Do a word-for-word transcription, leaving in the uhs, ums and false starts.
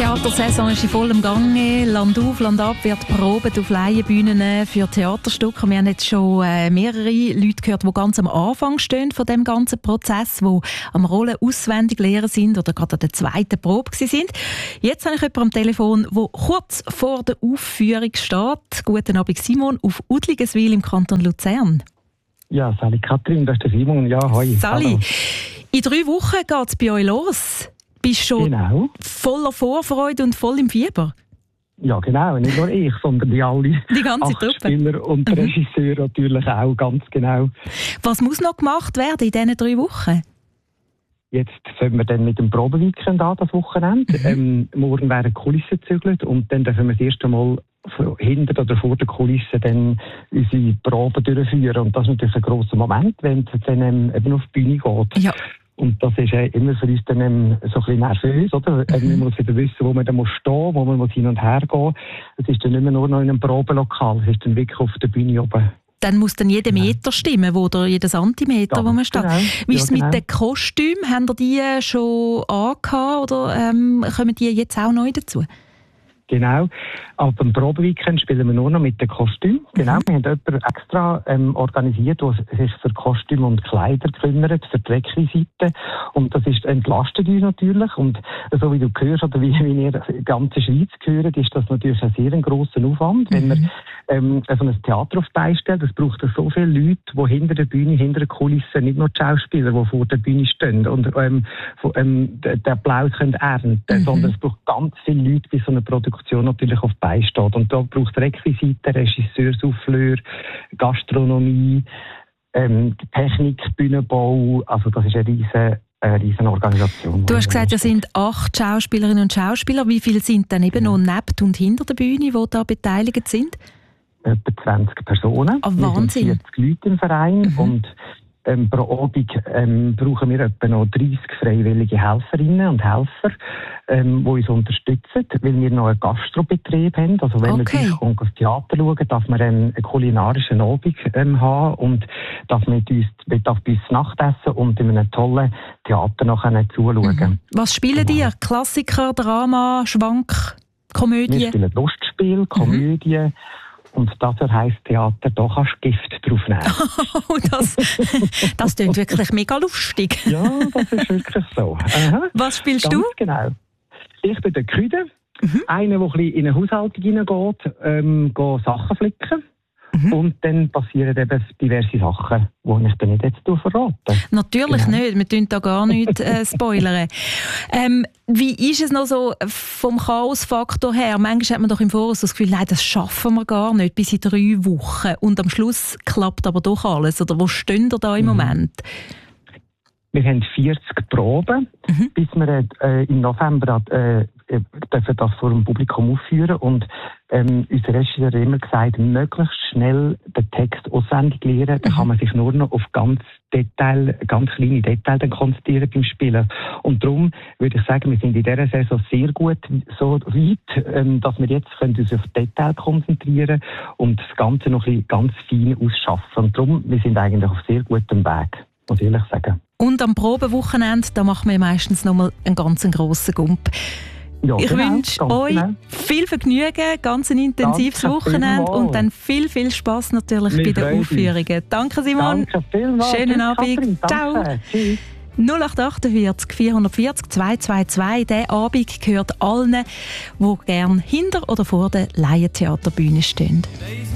Theatersaison ist in vollem Gange. Land auf, Land ab wird probiert auf Laienbühnen für Theaterstücke. Wir haben jetzt schon äh, mehrere Leute gehört, die ganz am Anfang stehen von dem ganzen Prozess, die am Rollen auswendig lernen sind oder gerade an der zweiten Probe sind. Jetzt habe ich jemanden am Telefon, der kurz vor der Aufführung steht. Guten Abend, Simon, auf Udligeswil im Kanton Luzern. Ja, Sali Katrin, das ist der Simon. Ja, hoi. Sali, Hallo. In drei Wochen geht es bei euch los. Bist du schon Genau. voller Vorfreude und voll im Fieber? Ja, genau. Nicht nur ich, sondern die alle. Die ganze acht Truppe. Spieler und mhm. Regisseur natürlich auch, ganz genau. Was muss noch gemacht werden in diesen drei Wochen? Jetzt fangen wir dann mit dem Probeweekend an, das Wochenende. Mhm. Ähm, morgen werden Kulissen gezügelt und dann dürfen wir das erste Mal hinter oder vor der Kulisse dann unsere Proben durchführen. Und das ist natürlich ein grosser Moment, wenn es dann eben auf die Bühne geht. Ja. Und das ist äh, immer für uns dann ähm, so ein bisschen nervös, oder? Mhm. Man muss wieder wissen, wo man dann muss stehen, wo man muss hin und her gehen. Es ist dann nicht mehr nur noch in einem Probelokal, es ist dann wirklich auf der Bühne oben. Dann muss dann jeder Meter stimmen, oder jeder Zentimeter, wo man steht. Genau. Wie ist es ja, genau. mit den Kostümen? Haben ihr die schon angehabt oder ähm, kommen die jetzt auch neu dazu? Genau. Ab dem Probeweekend spielen wir nur noch mit den Kostümen. Genau. Mhm. Wir haben jemanden extra ähm, organisiert, der sich für Kostüme und Kleider kümmert, für die Requisiten. Und das ist, entlastet uns natürlich. Und so wie du hörst, oder wie, wie ihr die ganze Schweiz gehört, ist das natürlich ein sehr grosser Aufwand. Mhm. Wenn man ähm, so ein Theater auf die Beine stellt, das braucht so viele Leute, die hinter der Bühne, hinter der Kulisse, nicht nur die Schauspieler, die vor der Bühne stehen und ähm, ähm, den Applaus können ernten, mhm. sondern es braucht ganz viele Leute, bis so eine Produktion natürlich auf die Beine steht. Und da braucht es Requisiten, Regisseur, Souffleur, Gastronomie, ähm, Technik, Bühnenbau. Also das ist eine riesen, eine riesen Organisation. Du hast gesagt, es sind acht Schauspielerinnen und Schauspieler. Wie viele sind dann eben noch neben und hinter der Bühne, die da beteiligt sind? Etwa zwanzig Personen. Oh, Wahnsinn. Wir sind vierzig Leute im Verein mhm. und Ähm, pro Abend ähm, brauchen wir etwa noch dreißig freiwillige Helferinnen und Helfer, ähm, die uns unterstützen, weil wir noch einen Gastrobetrieb haben. Also wenn okay. wir durch das Theater schauen, darf man einen, einen kulinarischen Abend ähm, haben und darf mit uns, wir darf bei uns Nachtessen und in einem tollen Theater nachher zuschauen. Mhm. Was spielen genau. ihr? Klassiker, Drama, Schwank, Komödie? Wir spielen Lustspiel, Komödie. Mhm. Und dafür heisst Theater, da kannst du Gift draufnehmen. Oh, das, das klingt wirklich mega lustig. Ja, das ist wirklich so. Aha. Was spielst Ganz du? Genau. Ich bin der Krüder, mhm. einer, der ein bisschen in eine Haushaltung hineingeht, ähm, geht Sachen flicken. Mhm. Und dann passieren eben diverse Sachen, die ich dann nicht jetzt verrate. Natürlich genau. nicht, wir tun da gar nichts äh, spoilern. Ähm, wie ist es noch so vom Chaosfaktor her? Manchmal hat man doch im Voraus das Gefühl, nein, das schaffen wir gar nicht bis in drei Wochen. Und am Schluss klappt aber doch alles. Oder wo stehen ihr da im mhm. Moment? Wir haben vierzig Proben, mhm. bis wir äh, im November äh, dürfen das vor dem Publikum aufführen. Und ähm, unser Regisseur hat immer gesagt, möglichst schnell den Text auswendig lernen. Mhm. Dann kann man sich nur noch auf ganz Detail, ganz kleine Details dann konzentrieren beim Spielen. Und darum würde ich sagen, wir sind in dieser Saison sehr gut so weit, ähm, dass wir jetzt können uns auf Detail konzentrieren und das Ganze noch ein bisschen ganz fein ausschaffen. Und darum, wir sind eigentlich auf sehr gutem Weg, muss ich ehrlich sagen. Und am Probewochenende, da machen wir meistens noch mal einen ganz grossen Gump. Ja, ich genau, wünsche euch genau. viel Vergnügen, ganz ein intensives Danke Wochenende und dann viel, viel Spass natürlich Wir bei den Aufführungen. Danke Simon. Danke vielmals. Schönen Abend. Ciao. Tschüss. null acht acht vier vier vier zwei zwei zwei. Dieser Abend gehört allen, die gerne hinter oder vor der Laientheaterbühne stehen.